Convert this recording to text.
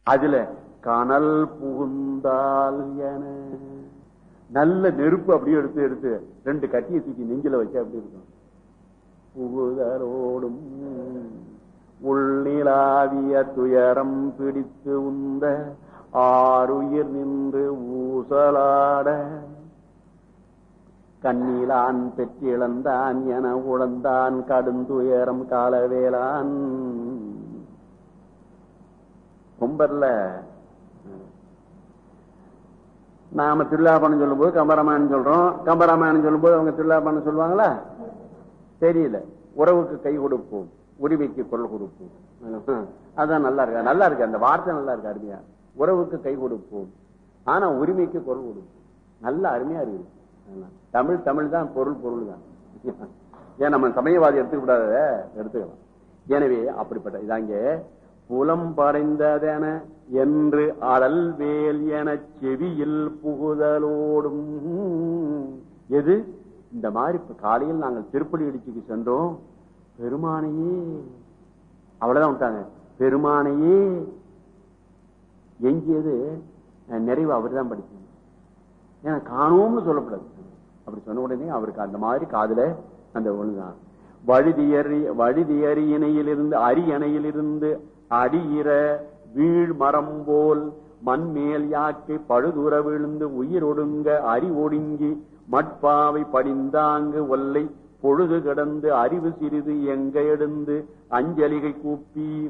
அதுல கனல் புகுந்தால் என நல்ல நெருப்பு அப்படியே எடுத்து எடுத்து 2 கட்டியை தூக்கி நெஞ்சில வச்சா அப்படி இருக்கும். புகுதலோடும் உள்நிலாவிய துயரம் பிடித்து உந்த ஆருயிர் நின்று ஊசலாட கண்ணீலான் பெற்றிழந்தான் என உழந்தான் கடுந்துயரம் காலவேளான். கொம்பர்ல நாம திருவிழாபணம் சொல்லும் போது கம்பராமாயணம் சொல்றோம். கம்பராமாயணம் சொல்லும் போது அவங்க திருவிழாபணம் சொல்லுவாங்களா? தெரியல. உறவுக்கு கை கொடுப்போம், உரிமைக்கு குரல் கொடுப்போம். அதான் நல்லா இருக்கு, நல்லா இருக்கு, அந்த வார்த்தை நல்லா இருக்கு, அருமையா. உறவுக்கு கை கொடுப்போம், ஆனா உரிமைக்கு குரல் கொடுப்போம். நல்ல அருமையா இருக்கு. தமிழ் தமிழ் தான், பொருள் பொருள் தான். ஏன் நம்ம சமயவாதி எடுத்துக்க கூடாத, எடுத்துக்கலாம். எனவே அப்படிப்பட்ட இதாங்க புலம் பறைந்ததென என்று அடல்வேல் என செவியில் புகுதலோடும். எது இந்த மாதிரி காலையில் நாங்கள் திருப்பதி இடிச்சுக்கு சென்றோம். பெருமானையே அவ்வளவுதான் விட்டாங்க. பெருமானையே எங்கியது நிறைவு அவர் தான் படிச்சாங்க. ஏன்னா காணோம்னு சொல்லக்கூடாது. அப்படி சொன்ன உடனே அவருக்கு அந்த மாதிரி காதுல அந்த ஒண்ணுதான். வழுதியறியினையிலிருந்து அரியணையிலிருந்து அடியிற வீழ் மரம் போல் மண்மேல் யாக்கை பழுதுற விழுந்து உயிர் ஒடுங்க அறி ஒடுங்கி மட்பாவை படிந்தாங்கு ஒல்லை பொழுது கிடந்து அறிவு சிறிது எங்க எடுந்து அஞ்சலிகை கூப்பி